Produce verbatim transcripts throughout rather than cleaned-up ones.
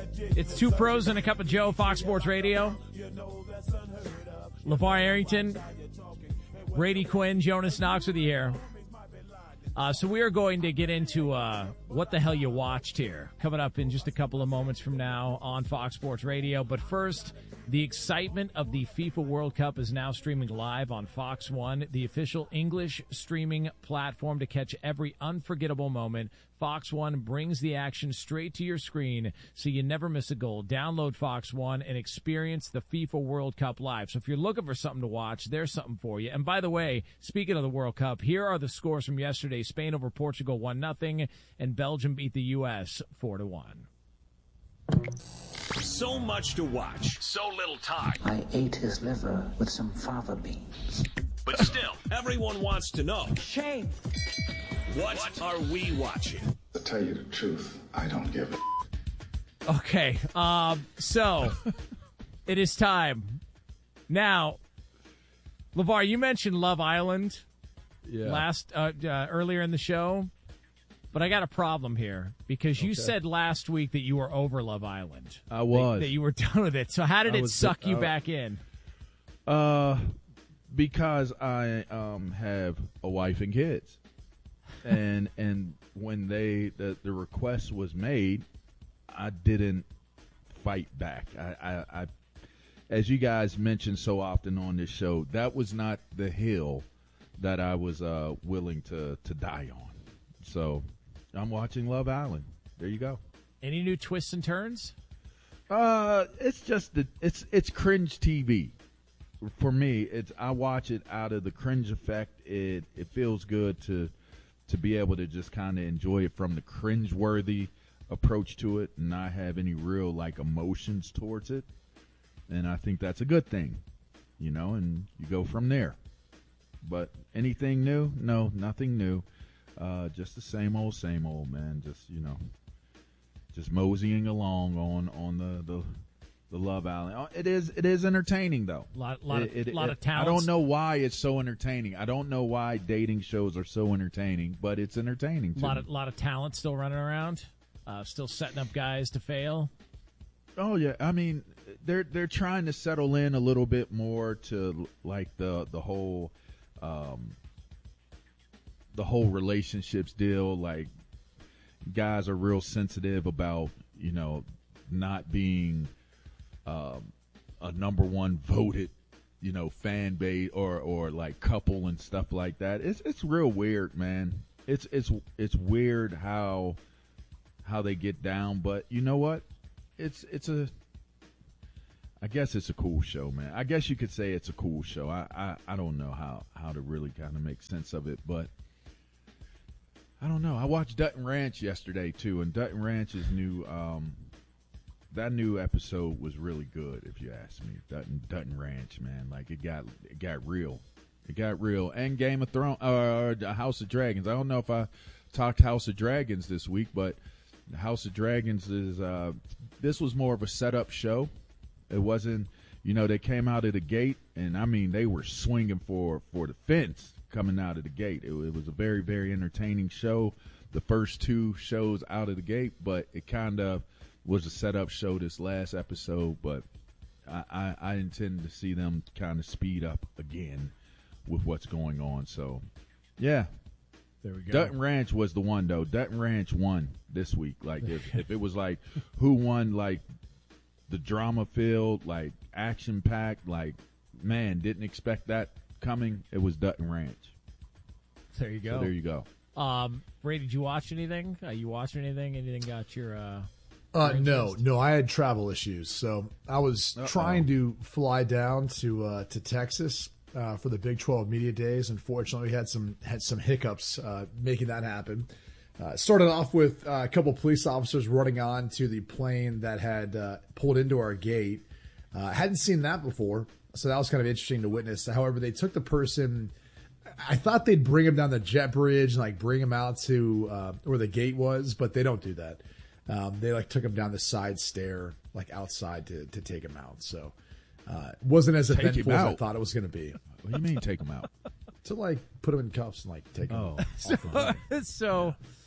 It's Two Pros and a Cup of Joe, Fox Sports Radio. LeVar Arrington, Brady Quinn, Jonas Knox with you here. Uh, so we are going to get into uh, what the hell you watched here, coming up in just a couple of moments from now on Fox Sports Radio. But first, the excitement of the FIFA World Cup is now streaming live on Fox One, the official English streaming platform to catch every unforgettable moment. Fox One brings the action straight to your screen so you never miss a goal. Download Fox One and experience the FIFA World Cup live. So if you're looking for something to watch, there's something for you. And by the way, speaking of the World Cup, here are the scores from yesterday. Spain over Portugal one nothing, and Belgium beat the U S four to one. So much to watch, so little time. I ate his liver with some fava beans. But still, everyone wants to know. Shame. What, what are we watching? To tell you the truth, I don't give a... Okay, um, so it is time. Now, LeVar, you mentioned Love Island yeah. last uh, uh, earlier in the show, but I got a problem here because you okay. said last week that you were over Love Island. I was. That, that you were done with it. So how did I it was, suck you uh, back in? Uh, because I um have a wife and kids. and and when they the, the request was made, I didn't fight back. I, I, I, as you guys mentioned so often on this show, that was not the hill that I was uh, willing to, to die on. So I'm watching Love Island. There you go. Any new twists and turns? Uh, it's just the, it's it's cringe T V. For me, it's I watch it out of the cringe effect. It it feels good to. to be able to just kind of enjoy it from the cringe-worthy approach to it and not have any real, like, emotions towards it. And I think that's a good thing, you know, and you go from there. But anything new? No, nothing new. Uh, just the same old, same old, man. Just, you know, just moseying along on, on the, the, the Love Island. It is it is entertaining, though. A lot, lot, it, of, it, lot it, of talent. I don't know why it's so entertaining. I don't know why dating shows are so entertaining, but it's entertaining to A lot me. of, lot of talent still running around, uh, still setting up guys to fail. Oh, yeah. I mean, they're they're trying to settle in a little bit more to, like, the, the whole um, the whole relationships deal. Like, guys are real sensitive about, you know, not being – Um, a number one voted, you know, fan base or, or like couple and stuff like that. It's it's real weird, man. It's it's it's weird how how they get down, but you know what? It's it's a I guess it's a cool show, man. I guess you could say it's a cool show. I I, I don't know how, how to really kind of make sense of it, but I don't know. I watched Dutton Ranch yesterday too, and Dutton Ranch's new um that new episode was really good, if you ask me. Dutton, Dutton Ranch, man, like it got it got real, it got real. And Game of Thrones, or uh, House of Dragons. I don't know if I talked House of Dragons this week, but House of Dragons is uh, this was more of a setup show. It wasn't, you know, they came out of the gate, and I mean they were swinging for for the fence coming out of the gate. It, it was a very very entertaining show. The first two shows out of the gate, but it kind of was a setup show this last episode, but I, I, I intend to see them kind of speed up again with what's going on. So, yeah. There we go. Dutton Ranch was the one, though. Dutton Ranch won this week. Like, if, if it was like who won, like, the drama-filled, like, action-packed, like, man, didn't expect that coming, it was Dutton Ranch. There you go. So there you go. Um, Ray, did you watch anything? Uh, you watched anything? Anything got your uh, Uh, no, no, I had travel issues, so I was Uh-oh. trying to fly down to uh, to Texas uh, for the Big twelve Media Days. Unfortunately, we had some had some hiccups uh, making that happen. Uh, started off with uh, a couple police officers running on to the plane that had uh, pulled into our gate. Uh, hadn't seen that before, so that was kind of interesting to witness. However, they took the person. I thought they'd bring him down the jet bridge and like bring him out to uh, where the gate was, but they don't do that. Um, they like took him down the side stair, like outside to, to take him out. So uh, it wasn't as Take eventful him as I out? thought it was going to be. What do you mean take them out? To like put him in cuffs and like take him Oh. off the plane. so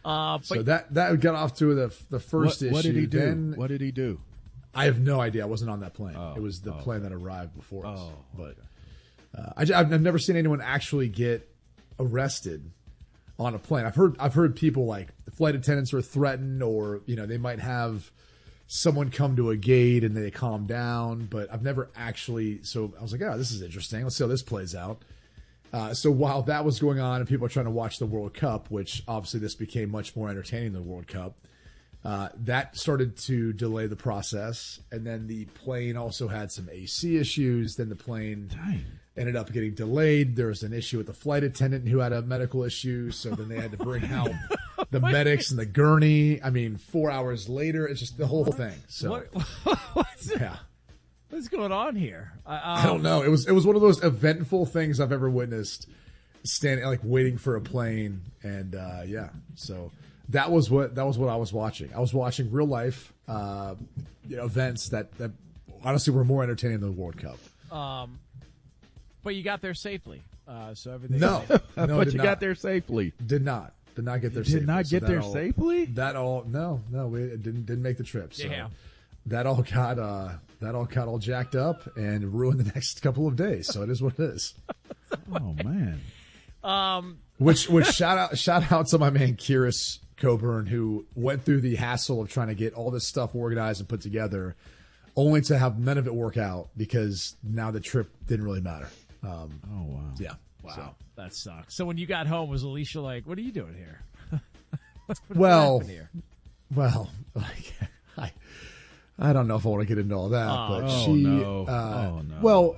Uh, but So that that got off to the the first What, issue. what did he do? Then What did he do? I have no idea. I wasn't on that plane. Oh, it was the oh, plane that arrived before us. Oh, but uh, I, have never seen anyone actually get arrested on a plane. I've heard I've heard people like the flight attendants are threatened, or you know they might have someone come to a gate and they calm down. But I've never actually. So I was like, oh, this is interesting. Let's see how this plays out. Uh, so while that was going on and people were trying to watch the World Cup, which obviously this became much more entertaining than the World Cup. Uh, that started to delay the process, and then the plane also had some A C issues. Then the plane Dang. ended up getting delayed. There was an issue with the flight attendant who had a medical issue, so then they had to bring out the medics and the gurney. I mean, four hours later, it's just the whole thing. So, what, what's, yeah, what's going on here? I, um, I don't know. It was it was one of those eventful things I've ever witnessed. Standing like waiting for a plane, and uh, yeah, so. That was what that was what I was watching. I was watching real life uh, you know, events that, that honestly were more entertaining than the World Cup. Um, but you got there safely, uh, so everything. No, no, but did you not. got there safely. Did not. Did not get there. Did safely. not So get that there all- safely? That all no no we didn't didn't make the trip. So Yeah. that all got uh, that all got all jacked up and ruined the next couple of days. So it is what it is. Oh man. Um, Which which shout out shout out to my man Kyrus Coburn, who went through the hassle of trying to get all this stuff organized and put together, only to have none of it work out because now the trip didn't really matter. Um, Oh wow. yeah. wow, So, that sucks. So when you got home, was Alicia like, "What are you doing here?" well, Happened here? well, like, I, I don't know if I want to get into all that, but Oh, she, no. uh, Oh, no. well,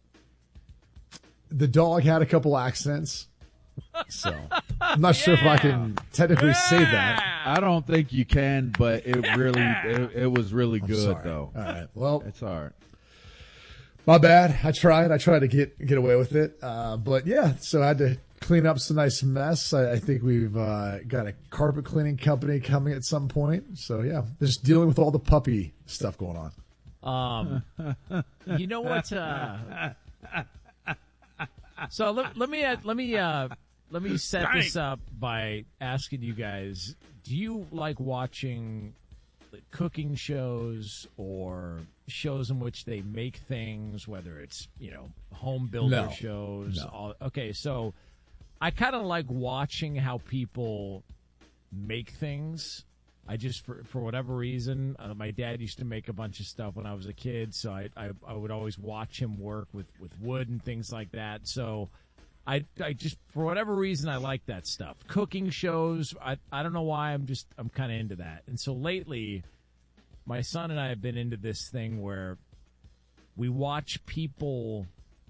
the dog had a couple accents, so I'm not sure if I can technically say that. I don't think you can, but it really it, it was really I'm good sorry. though. All right. Well, It's all right. my bad. I tried. I tried to get get away with it, uh, but yeah. So I had to clean up some nice mess. I, I think we've uh, got a carpet cleaning company coming at some point. So yeah, just dealing with all the puppy stuff going on. Um, you know what? Uh, so let, let me uh, let me uh, let me set this up by asking you guys: do you like watching cooking shows or shows in which they make things, whether it's, you know, home builder No. shows? No. All, okay, so I kind of like watching how people make things. I just, for for whatever reason, uh, my dad used to make a bunch of stuff when I was a kid, so I I, I would always watch him work with, with wood and things like that. So I I just, for whatever reason, I like that stuff. Cooking shows, I I don't know why, I'm just I'm kind of into that. And so lately, my son and I have been into this thing where we watch people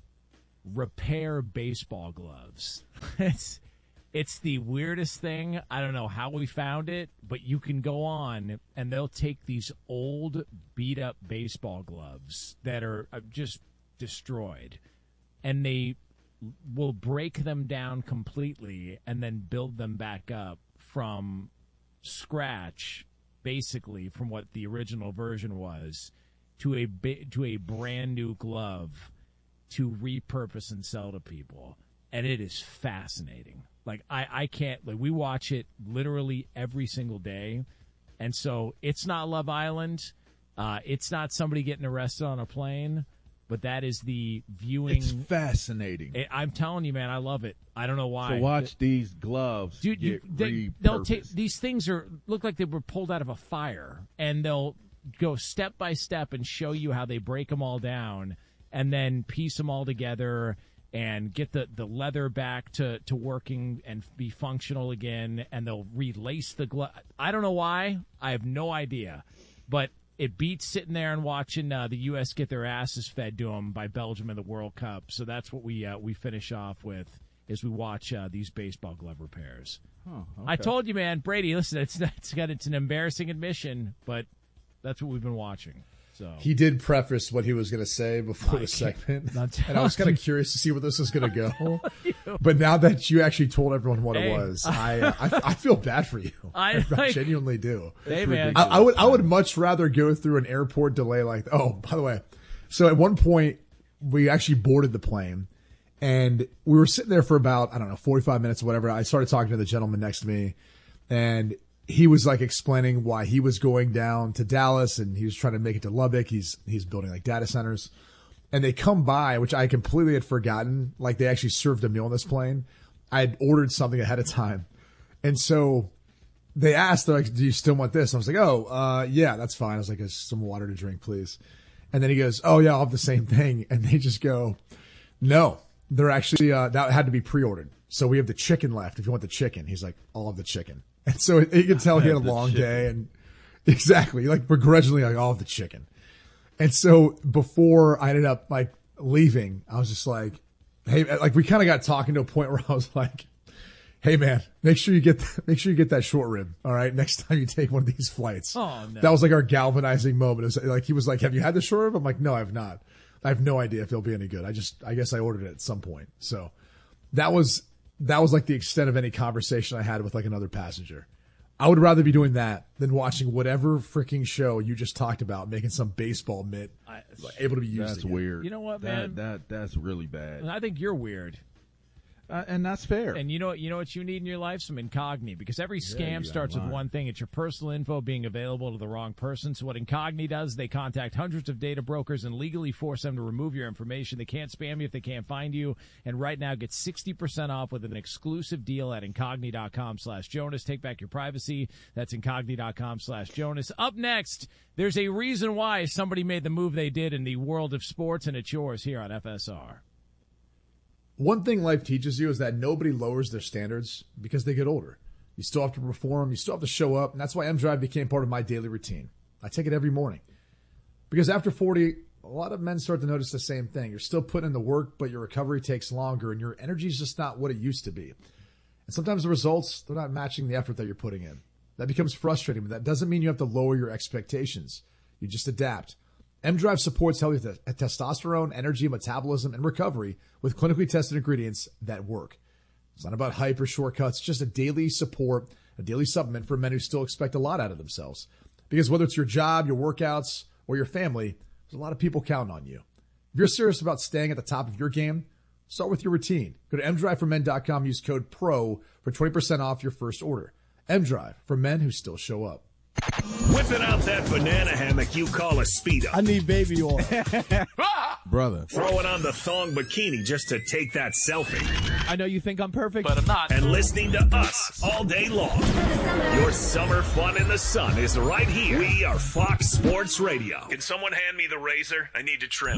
repair baseball gloves. it's It's the weirdest thing. I don't know how we found it, but you can go on and they'll take these old beat up baseball gloves that are uh, just destroyed, and they will break them down completely and then build them back up from scratch, basically from what the original version was, to a ba- to a brand new glove to repurpose and sell to people. And it is fascinating. Like, I, I can't, like, we watch it literally every single day. And so it's not Love Island. Uh, it's not somebody getting arrested on a plane, but that is the viewing. It's fascinating. It, I'm telling you, man, I love it. I don't know why. to watch these gloves Dude, you, get they, they'll take repurposed. these things are look like they were pulled out of a fire, and they'll go step by step and show you how they break them all down and then piece them all together and get the, the leather back to, to working and be functional again, and they'll relace the glove. I don't know why. I have no idea. But it beats sitting there and watching uh, the U S get their asses fed to them by Belgium in the World Cup. So that's what we uh, we finish off with, is we watch uh, these baseball glove repairs. Oh, I okay. told you, man, Brady, listen, it's, it's, got, it's an embarrassing admission, but that's what we've been watching. So He did preface what he was going to say before the segment, I'm and I was kind of curious to see where this was going to go. But now that you actually told everyone what Hey. it was, I, uh, I I feel bad for you. I- I genuinely do. Hey, man. I, I would I would much rather go through an airport delay like. Oh, by the way, so at one point we actually boarded the plane, and we were sitting there for about I don't know forty-five minutes or whatever. I started talking to the gentleman next to me. and he was like explaining why he was going down to Dallas and he was trying to make it to Lubbock. He's he's building like data centers, and they come by, which I completely had forgotten. Like they actually served a meal on this plane. I had ordered something ahead of time, and so they asked, they're like, "Do you still want this?" I was like, "Oh, uh, yeah, that's fine." I was like, "Some water to drink, please." And then he goes, "Oh yeah, I'll have the same thing." And they just go, "No, they're actually uh, that had to be pre-ordered. So we have the chicken left. If you want the chicken," he's like, "I'll have the chicken." And so you could tell he had a long day, and exactly like begrudgingly like, "I'll have the chicken." And so before I ended up like leaving, I was just like, "Hey," like we kind of got talking to a point where I was like, "Hey man, make sure you get make sure you get that short rib. All right, next time you take one of these flights." Oh no. That was like our galvanizing moment. It was like he was like, "Have you had the short rib?" I'm like, "No, I have not. I have no idea if it'll be any good. I just I guess I ordered it at some point." So that was that was like the extent of any conversation I had with like another passenger. I would rather be doing that than watching whatever freaking show you just talked about, making some baseball mitt I, able to be used. That's again. weird. You know what, that, man? That that's really bad. I think you're weird. Uh, and that's fair. And you know, you know what you need in your life? Some Incogni, because every Yeah, scam you starts got with mine. one thing. It's your personal info being available to the wrong person. So what Incogni does, they contact hundreds of data brokers and legally force them to remove your information. They can't spam you if they can't find you. And right now, get sixty percent off with an exclusive deal at Incogni.com slash Jonas. Take back your privacy. That's Incogni.com slash Jonas. Up next, there's a reason why somebody made the move they did in the world of sports, and it's yours here on F S R. One thing life teaches you is that nobody lowers their standards because they get older. You still have to perform. You still have to show up. And that's why M-Drive became part of my daily routine. I take it every morning. Because after forty, a lot of men start to notice the same thing. You're still putting in the work, but your recovery takes longer and your energy is just not what it used to be. And sometimes the results, they're not matching the effort that you're putting in. That becomes frustrating, but that doesn't mean you have to lower your expectations. You just adapt. M-Drive supports healthy th- testosterone, energy, metabolism, and recovery with clinically tested ingredients that work. It's not about hype or shortcuts, just a daily support, a daily supplement for men who still expect a lot out of themselves. Because whether it's your job, your workouts, or your family, there's a lot of people counting on you. If you're serious about staying at the top of your game, start with your routine. Go to M drive for men dot com, use code PRO for twenty percent off your first order. M-Drive, for men who still show up. Whipping out that banana hammock you call a Speedo. I need baby oil. Brother. Throwing on the thong bikini just to take that selfie. I know you think I'm perfect, but I'm not. And listening to us all day long. Your summer fun in the sun is right here. We are Fox Sports Radio. Can someone hand me the razor? I need to trim.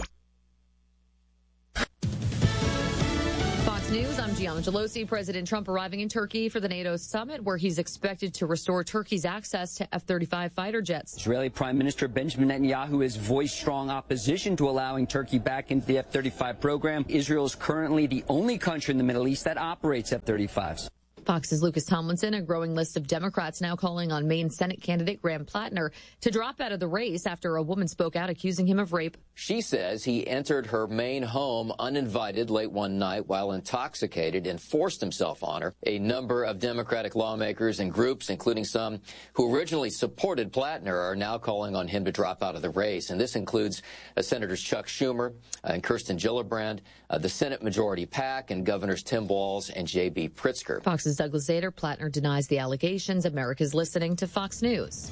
Fox News, I'm Gianna Gelosi. President Trump arriving in Turkey for the NATO summit, where he's expected to restore Turkey's access to F thirty-five fighter jets. Israeli Prime Minister Benjamin Netanyahu has voiced strong opposition to allowing Turkey back into the F thirty-five program. Israel is currently the only country in the Middle East that operates F thirty-fives. Fox's Lucas Tomlinson, a growing list of Democrats now calling on Maine Senate candidate Graham Plattner to drop out of the race after a woman spoke out accusing him of rape. She says he entered her Maine home uninvited late one night while intoxicated and forced himself on her. A number of Democratic lawmakers and groups, including some who originally supported Plattner, are now calling on him to drop out of the race. And this includes uh, Senators Chuck Schumer uh, and Kirsten Gillibrand, uh, the Senate Majority PAC, and Governors Tim Walz and J B Pritzker. Fox's Douglas Zader. Plattner denies the allegations. America's listening to Fox News.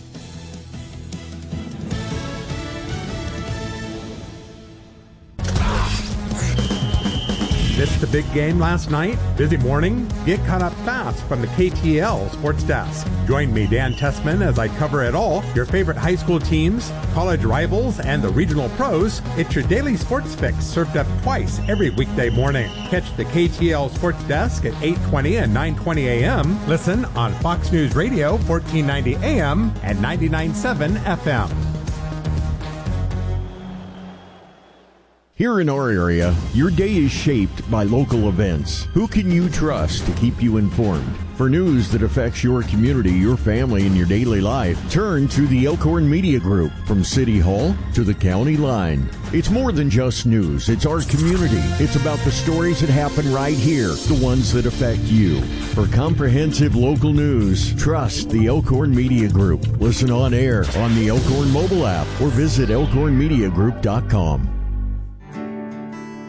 Missed the big game last night? Busy morning? Get caught up fast from the K T L Sports Desk. Join me, Dan Tessman, as I cover it all. Your favorite high school teams, college rivals, and the regional pros. It's your daily sports fix served up twice every weekday morning. Catch the K T L Sports Desk at eight twenty and nine twenty a.m. Listen on Fox News Radio, fourteen ninety A M and ninety-nine point seven F M. Here in our area, your day is shaped by local events. Who can you trust to keep you informed? For news that affects your community, your family, and your daily life, turn to the Elkhorn Media Group. From City Hall to the county line. It's more than just news. It's our community. It's about the stories that happen right here, the ones that affect you. For comprehensive local news, trust the Elkhorn Media Group. Listen on air on the Elkhorn mobile app or visit elkhorn media group dot com.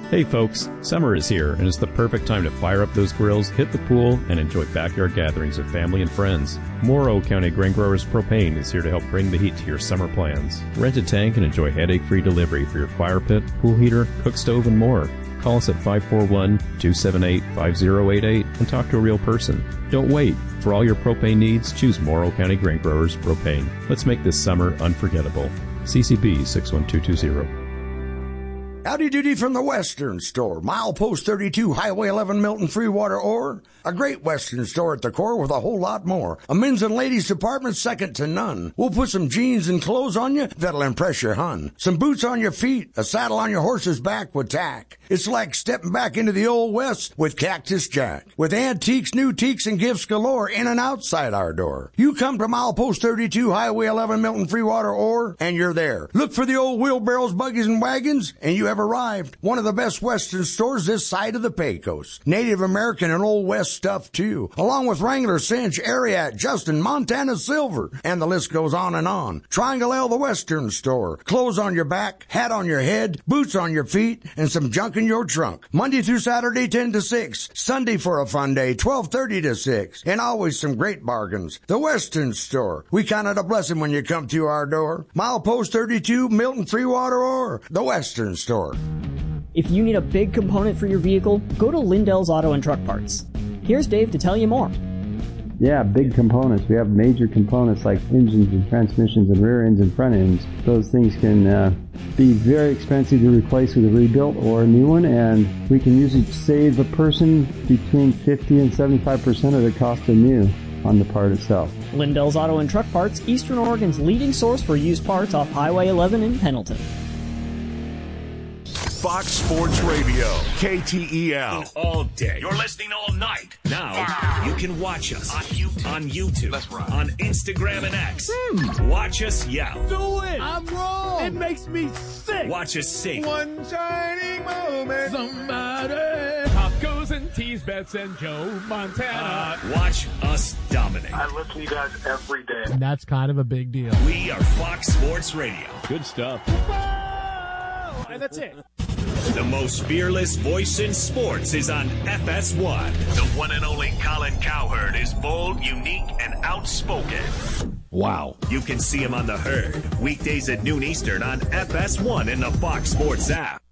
Hey folks, summer is here and it's the perfect time to fire up those grills, hit the pool, and enjoy backyard gatherings with family and friends. Morrow County Grain Growers Propane is here to help bring the heat to your summer plans. Rent a tank and enjoy headache-free delivery for your fire pit, pool heater, cook stove, and more. Call us at five four one, two seven eight, five zero eight eight and talk to a real person. Don't wait. For all your propane needs, choose Morrow County Grain Growers Propane. Let's make this summer unforgettable. C C B six one two two zero. Howdy doody from the Western Store. Milepost thirty-two, Highway eleven, Milton Freewater Ore. A great Western store at the core with a whole lot more. A men's and ladies department second to none. We'll put some jeans and clothes on you that'll impress your hun. Some boots on your feet, a saddle on your horse's back with tack. It's like stepping back into the old West with Cactus Jack. With antiques, new teaks, and gifts galore in and outside our door. You come to Milepost thirty-two, Highway eleven, Milton Freewater Ore, and you're there. Look for the old wheelbarrows, buggies, and wagons, and you have arrived. One of the best Western stores this side of the Pecos. Native American and Old West stuff, too. Along with Wrangler, Cinch, Ariat, Justin, Montana Silver, and the list goes on and on. Triangle L, the Western Store. Clothes on your back, hat on your head, boots on your feet, and some junk in your trunk. Monday through Saturday, ten to six. Sunday for a fun day, twelve thirty to six. And always some great bargains. The Western Store. We count it a blessing when you come to our door. Milepost thirty-two, Milton Freewater Ore. The Western Store. If you need a big component for your vehicle, go to Lindell's Auto and Truck Parts. Here's Dave to tell you more. Yeah, big components. We have major components like engines and transmissions and rear ends and front ends. Those things can uh, be very expensive to replace with a rebuilt or a new one, and we can usually save a person between fifty and seventy-five percent of the cost of new on the part itself. Lindell's Auto and Truck Parts, Eastern Oregon's leading source for used parts off Highway eleven in Pendleton. Fox Sports Radio, K T E L. All day. You're listening all night. Now, you can watch us on YouTube, on, YouTube, That's right. on Instagram and X. Hmm. Watch us yell. Do it. I'm wrong. It makes me sick. Watch us sing. One shining moment. Somebody. Tacos and teas, bets and Joe Montana. Uh, watch us dominate. I listen to you guys every day. And that's kind of a big deal. We are Fox Sports Radio. Good stuff. And that's it. The most fearless voice in sports is on F S one. The one and only Colin Cowherd is bold, unique, and outspoken. Wow. You can see him on The Herd, weekdays at noon Eastern on F S one in the Fox Sports app.